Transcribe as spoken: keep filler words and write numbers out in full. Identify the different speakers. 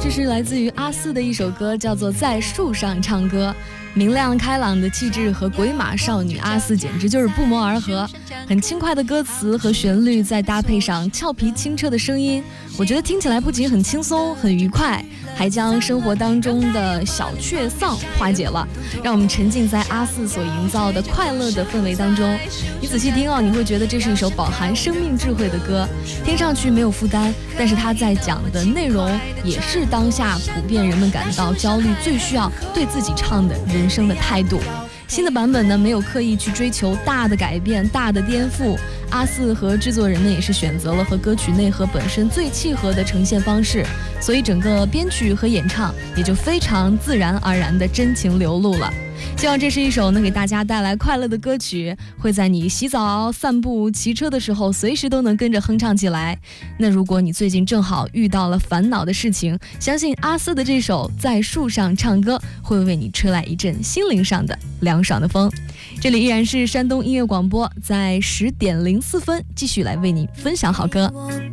Speaker 1: 这是来自于阿肆的一首歌，叫做《在树上唱歌》。明亮开朗的气质和鬼马少女阿肆简直就是不谋而合，很轻快的歌词和旋律，再搭配上俏皮清澈的声音，我觉得听起来不仅很轻松很愉快，还将生活当中的小确丧化解了，让我们沉浸在阿肆所营造的快乐的氛围当中。你仔细听哦，你会觉得这是一首饱含生命智慧的歌，听上去没有负担，但是它在讲的内容也是当下普遍人们感到焦虑最需要对自己唱的人生的态度。新的版本呢，没有刻意去追求大的改变、大的颠覆。阿肆和制作人呢，也是选择了和歌曲内核本身最契合的呈现方式，所以整个编曲和演唱也就非常自然而然的真情流露了。希望这是一首能给大家带来快乐的歌曲，会在你洗澡、散步、骑车的时候随时都能跟着哼唱起来。那如果你最近正好遇到了烦恼的事情，相信阿肆的这首《在树上唱歌》会为你吹来一阵心灵上的凉爽的风。这里依然是山东音乐广播，在十点零四分继续来为你分享好歌。